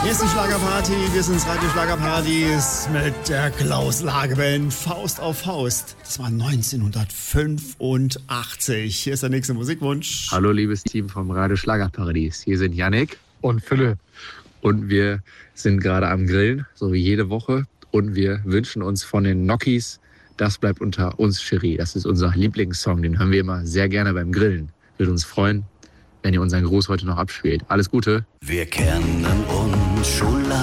Hier ist die Schlagerparty, wir sind Radio Schlagerpartys mit der Klaus-Lage-Band Faust auf Faust. Das war 1985. Hier ist der nächste Musikwunsch. Hallo liebes Team vom Radio Schlagerparadies. Hier sind Yannick und Philipp. Und wir sind gerade am Grillen, so wie jede Woche. Und wir wünschen uns von den Nokis Das bleibt unter uns, Cherie. Das ist unser Lieblingssong, den hören wir immer sehr gerne beim Grillen. Würde uns freuen, wenn ihr unseren Gruß heute noch abspielt. Alles Gute. Wir kennen uns schon lange.